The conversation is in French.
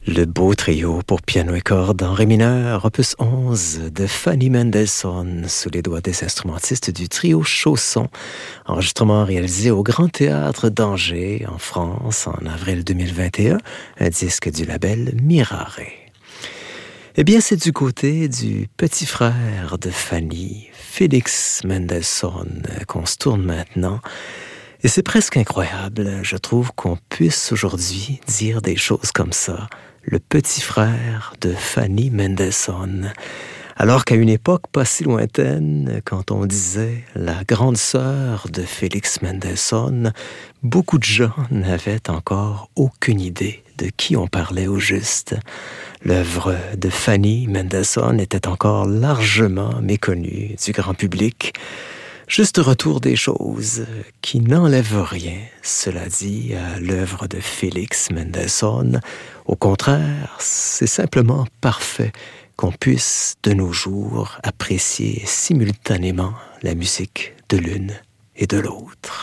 Le beau trio pour piano et cordes en ré mineur, opus 11 de Fanny Mendelssohn, sous les doigts des instrumentistes du trio Chausson, enregistrement réalisé au Grand Théâtre d'Angers, en France, en avril 2021, un disque du label Mirare. Eh bien, c'est du côté du petit frère de Fanny, Félix Mendelssohn, qu'on se tourne maintenant. Et c'est presque incroyable, je trouve, qu'on puisse aujourd'hui dire des choses comme ça. Le petit frère de Fanny Mendelssohn. Alors qu'à une époque pas si lointaine, quand on disait la grande sœur de Félix Mendelssohn, beaucoup de gens n'avaient encore aucune idée de qui on parlait au juste. L'œuvre de Fanny Mendelssohn était encore largement méconnue du grand public. Juste retour des choses qui n'enlèvent rien, cela dit, à l'œuvre de Félix Mendelssohn. Au contraire, c'est simplement parfait qu'on puisse de nos jours apprécier simultanément la musique de l'une et de l'autre.